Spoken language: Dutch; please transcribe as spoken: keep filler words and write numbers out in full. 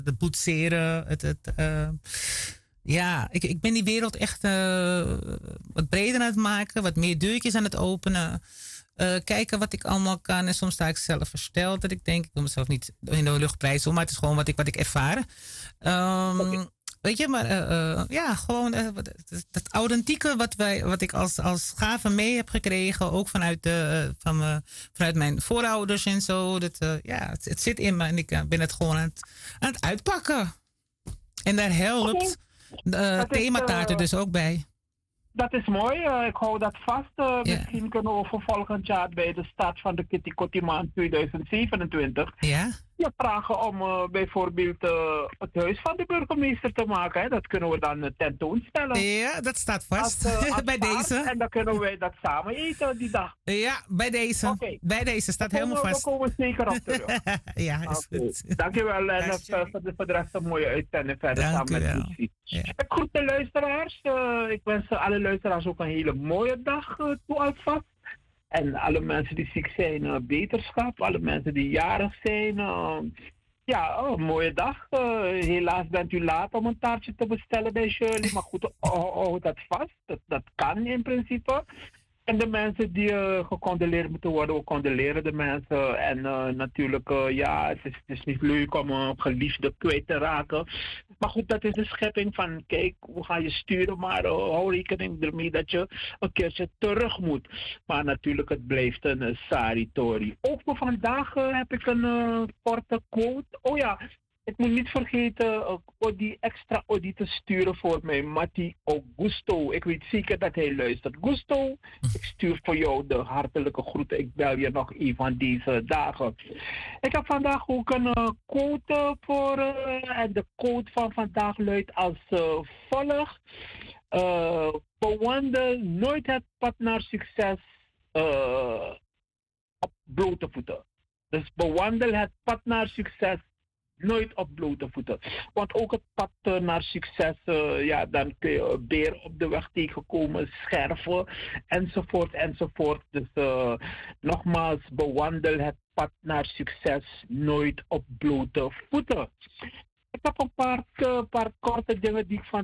het boetseren. Het, het, uh, ja, ik, ik ben die wereld echt uh, wat breder aan het maken. Wat meer deurtjes aan het openen. Uh, kijken wat ik allemaal kan. En soms sta ik zelf versteld. Dat ik denk, ik wil mezelf niet in de lucht prijzen. Maar het is gewoon wat ik, wat ik ervaar. Um, okay. Weet je, maar uh, uh, ja, gewoon uh, dat, dat authentieke wat, wij, wat ik als, als gave mee heb gekregen. Ook vanuit, de, uh, van, uh, vanuit mijn voorouders en zo. Dat, uh, ja, het, het zit in me en ik uh, ben het gewoon aan het, aan het uitpakken. En daar helpt uh, themataarten uh, dus ook bij. Dat is mooi. Uh, ik hou dat vast. Uh, yeah. Misschien kunnen we voor volgend jaar bij de start van de Kitty Kotti maand tweeduizend zevenentwintig... Ja? Je vragen om uh, bijvoorbeeld uh, het huis van de burgemeester te maken. Hè. Dat kunnen we dan uh, tentoonstellen. Ja, dat staat vast. Als, uh, als bij paard, deze. En dan kunnen wij dat samen eten die dag. Ja, bij deze. Okay. Bij deze staat we helemaal komen, vast. We komen zeker op terug. Ja, is okay. goed. Dankjewel en uh, voor, de, voor de rest een mooie uitzending verder Dank samen met Lucie. Ja. Ik groet de luisteraars. Uh, ik wens alle luisteraars ook een hele mooie dag uh, toe alvast. En alle mensen die ziek zijn, uh, beterschap. Alle mensen die jarig zijn. Uh, ja, oh, een mooie dag. Uh, helaas bent u laat om een taartje te bestellen bij Shirley. Maar goed, houd dat vast. Dat, dat kan in principe. En de mensen die uh, gecondoleerd moeten worden, we condoleren de mensen. En uh, natuurlijk, uh, ja, het is, het is niet leuk om een geliefde kwijt te raken. Maar goed, dat is de schepping van, kijk, we gaan je sturen, maar uh, hou rekening ermee dat je een keertje terug moet. Maar natuurlijk, het blijft een uh, saritori. Ook voor vandaag uh, heb ik een uh, korte quote. Oh ja, ik moet niet vergeten uh, die extra Audi te sturen voor mij, Matti Augusto. Ik weet zeker dat hij luistert. Gusto, ik stuur voor jou de hartelijke groeten. Ik bel je nog een van deze dagen. Ik heb vandaag ook een uh, quote voor uh, en de quote van vandaag luidt als uh, volgt. Uh, bewandel nooit het pad naar succes uh, op blote voeten. Dus bewandel het pad naar succes nooit op blote voeten. Want ook het pad uh, naar succes, uh, ja, dan kun je beren op de weg tegenkomen, scherven, enzovoort, enzovoort. Dus uh, nogmaals, bewandel het pad naar succes nooit op blote voeten. Ik heb een paar, uh, paar korte dingen die ik van